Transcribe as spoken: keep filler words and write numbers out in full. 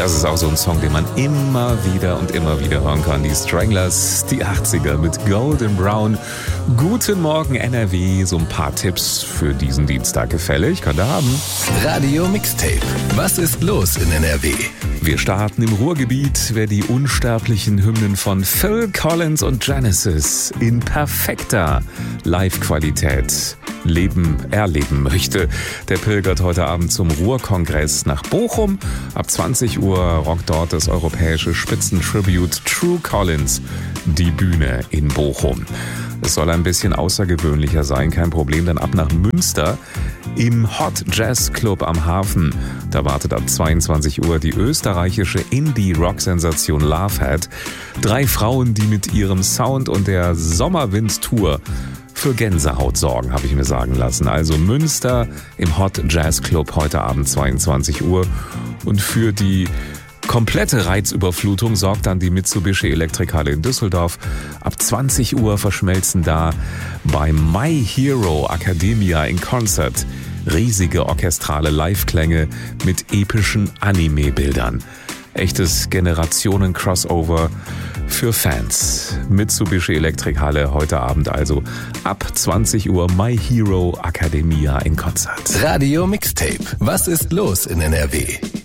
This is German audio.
Das ist auch so ein Song, den man immer wieder und immer wieder hören kann. Die Stranglers, die achtziger mit Golden Brown. Guten Morgen N R W, so ein paar Tipps für diesen Dienstag gefällig, könnt ihr haben. Radio Mixtape. Was ist los in N R W? Wir starten im Ruhrgebiet. Wer die unsterblichen Hymnen von Phil Collins und Genesis in perfekter Live-Qualität leben, erleben möchte, der pilgert heute Abend zum Ruhrkongress nach Bochum. Ab zwanzig Uhr rockt dort das europäische Spitzentribute True Collins die Bühne in Bochum. Es soll ein bisschen außergewöhnlicher sein, kein Problem, denn ab nach Münster im Hot Jazz Club am Hafen. Da wartet ab zweiundzwanzig Uhr die österreichische Indie-Rock-Sensation Lovehead. Drei Frauen, die mit ihrem Sound und der Sommerwind-Tour für Gänsehaut sorgen, habe ich mir sagen lassen. Also Münster im Hot Jazz Club heute Abend zweiundzwanzig Uhr. Und für die komplette Reizüberflutung sorgt dann die Mitsubishi Elektrikhalle in Düsseldorf. Ab zwanzig Uhr verschmelzen da bei My Hero Academia in Concert riesige orchestrale Live-Klänge mit epischen Anime-Bildern. Echtes Generationen-Crossover für Fans. Mitsubishi Elektrikhalle heute Abend also ab zwanzig Uhr My Hero Academia in Concert. Radio Mixtape. Was ist los in N R W?